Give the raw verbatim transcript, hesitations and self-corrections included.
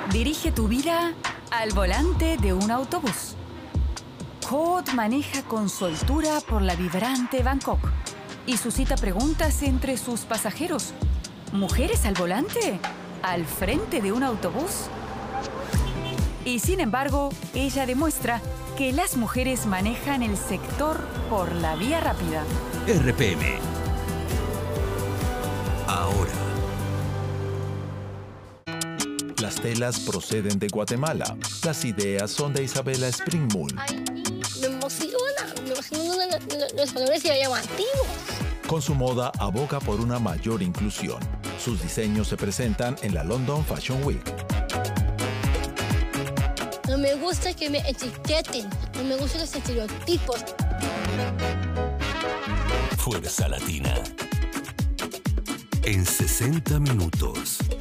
Dirige tu vida al volante de un autobús. Code maneja con soltura por la vibrante Bangkok y suscita preguntas entre sus pasajeros. ¿Mujeres al volante? ¿Al frente de un autobús? Y sin embargo, ella demuestra que las mujeres manejan el sector por la vía rápida. R P M. Ahora. Las telas proceden de Guatemala. Las ideas son de Isabela Springmull. Ay, me emociona. Me emociona los colores y llamativos. Con su moda aboga por una mayor inclusión. Sus diseños se presentan en la London Fashion Week. No me gusta que me etiqueten. No me gustan los estereotipos. Fuerza Latina. En sesenta minutos.